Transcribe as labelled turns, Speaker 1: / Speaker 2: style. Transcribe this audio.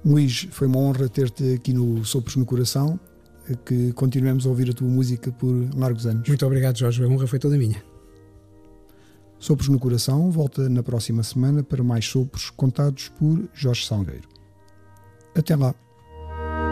Speaker 1: Luís, foi uma honra ter-te aqui no Sopros no Coração, que continuemos a ouvir a tua música por largos anos.
Speaker 2: Muito obrigado, Jorge, a honra foi toda minha.
Speaker 1: Sopros no Coração volta na próxima semana para mais sopros contados por Jorge Salgueiro. Até lá.